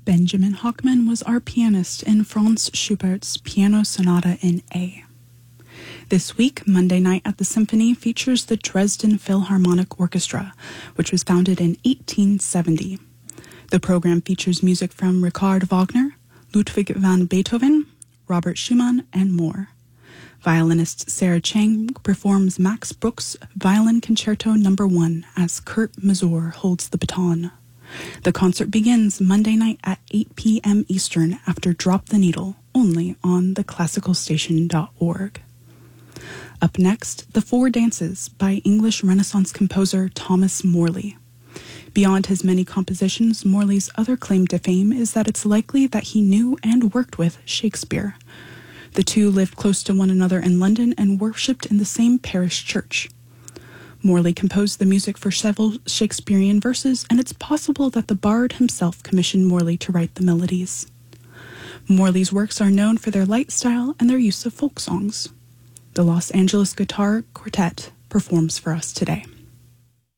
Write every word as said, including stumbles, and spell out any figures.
Benjamin Hochman was our pianist in Franz Schubert's Piano Sonata in A. This week, Monday Night at the Symphony features the Dresden Philharmonic Orchestra, which was founded in eighteen seventy. The program features music from Richard Wagner, Ludwig van Beethoven, Robert Schumann, and more. Violinist Sarah Chang performs Max Bruch's Violin Concerto Number one as Kurt Masur holds the baton. The concert begins Monday night at eight p.m. Eastern after Drop the Needle, only on the classical station dot org. Up next, The Four Dances by English Renaissance composer Thomas Morley. Beyond his many compositions, Morley's other claim to fame is that it's likely that he knew and worked with Shakespeare. The two lived close to one another in London and worshipped in the same parish church. Morley composed the music for several Shakespearean verses, and it's possible that the bard himself commissioned Morley to write the melodies. Morley's works are known for their light style and their use of folk songs. The Los Angeles Guitar Quartet performs for us today.